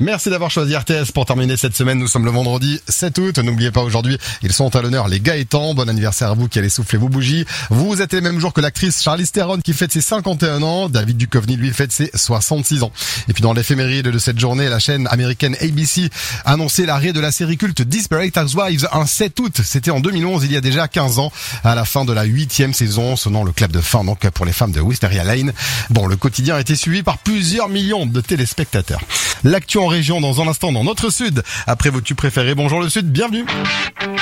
Merci d'avoir choisi RTS pour terminer cette semaine. Nous sommes le vendredi 7 août. N'oubliez pas aujourd'hui, ils sont à l'honneur les Gaëtans. Bon anniversaire à vous qui allez souffler vos bougies. Vous êtes les mêmes jours que l'actrice Charlize Theron qui fête ses 51 ans. David Duchovny lui fête ses 66 ans. Et puis dans l'éphéméride de cette journée, la chaîne américaine ABC a annoncé l'arrêt de la série culte Desperate Housewives un 7 août. C'était en 2011, il y a déjà 15 ans, à la fin de la 8e saison, sonnant le clap de fin donc pour les femmes de Wisteria Lane. Bon, le quotidien a été suivi par plusieurs millions de téléspectateurs. L'actu en région dans un instant dans notre Sud. Après vos tubes préférés, bonjour le Sud, bienvenue.